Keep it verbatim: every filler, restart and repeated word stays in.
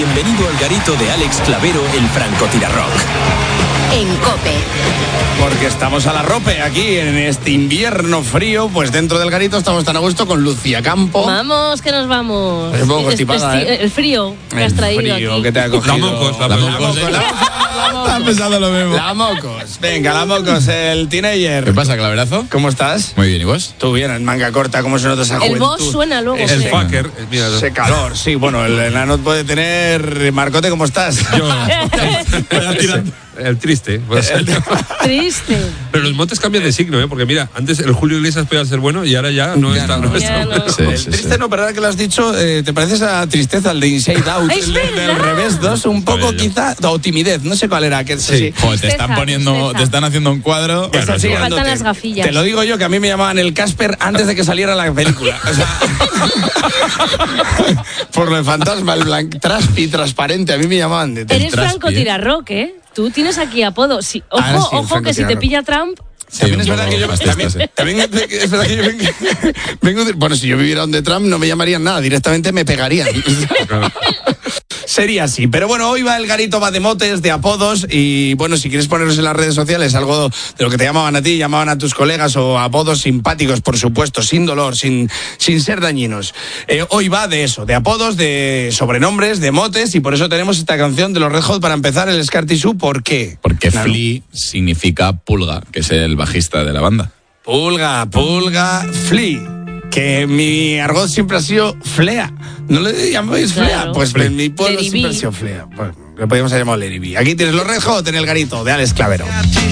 Bienvenido al garito de Alex Clavero, el francotirarrock. En COPE. Porque estamos a la rope aquí en este invierno frío, pues dentro del garito estamos tan a gusto con Lucía Campo. Vamos, que nos vamos. Es un poco constipada, ¿eh? El frío que has traído El frío aquí. que te ha cogido. La mocos, la, la mocos. mocos. La mocos. Estaba pensando lo mismo. La mocos. Venga, la mocos, el teenager. ¿Qué pasa, Claverazo? ¿Cómo estás? Muy bien, ¿y vos? Tú bien, en manga corta, ¿cómo se nota esa El juventud? boss suena luego. Ese- El sí. fucker. Mira, Ese calor, sí, bueno, el enano puede tener... Marcote, ¿cómo estás? yo. Voy a tirar el triste. Pues. Triste. Pero los montes cambian de signo, ¿eh? Porque mira, antes el Julio Iglesias podía ser bueno y ahora ya no Ya está. no. No está Ya bueno. no. Sí, El sí, triste sí. no, pero ahora que lo has dicho, eh, ¿te pareces a tristeza, el de Inside Out? ¡Es el de- del verdad! revés dos, un poco Joder, yo. quizá, o timidez, no sé cuál era. Que, sí. Joder, te están Tristeza, poniendo, tristeza. te están haciendo un cuadro. Están es igual. siguiéndote. Faltan las gafillas. Te lo digo yo, que a mí me llamaban el Casper antes de que saliera la película. O sea, por lo de fantasma, el blanc, traspi, transparente, a mí me llamaban de Eres traspi, francotirarrock, ¿eh? Tú tienes aquí apodo. Sí. Ojo, Ah, sí, el ojo, que si te francotirarrock. pilla Trump... Sí, También un es verdad poco que yo, fascista, también, sí. también es verdad que yo vengo, vengo de- bueno, si yo viviera donde Trump no me llamarían nada, directamente me pegarían. Claro. Sería así, pero bueno, hoy va el garito, va de motes, de apodos, y bueno, si quieres poneros en las redes sociales algo de lo que te llamaban a ti, llamaban a tus colegas, o apodos simpáticos, por supuesto, sin dolor, sin, sin ser dañinos. Eh, hoy va de eso, de apodos, de sobrenombres, de motes, y por eso tenemos esta canción de los Red Hot para empezar, el Scartisú. ¿Por qué? Porque Claro. Flea significa pulga, que es el bajista de la banda. Pulga, pulga, Flea. Que mi argot siempre ha sido Flea. ¿No le llamáis Flea? Claro. Pues en mi pueblo Lady siempre B. ha sido Flea. Pues, le podríamos haber llamado Lady B. Aquí tienes los Red Hot en el garito de Alex Clavero.